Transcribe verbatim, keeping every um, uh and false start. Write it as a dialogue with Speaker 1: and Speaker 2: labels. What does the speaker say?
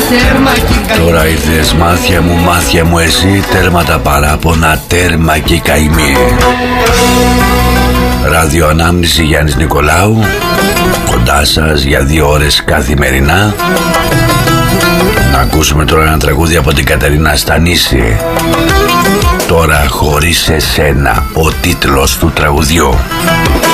Speaker 1: τέρμα και καημοί.
Speaker 2: Τώρα ήρθες μάθια μου, μάθια μου εσύ, τέρμα τα παράπονα, τέρμα και καημοί. Ράδιο Ανάμνηση Γιάννης Νικολάου, κοντά σας για δύο ώρες καθημερινά. Να ακούσουμε τώρα ένα τραγούδι από την Κατερίνα Στανίση. Τώρα χωρίς εσένα, ο τίτλος του τραγουδιού.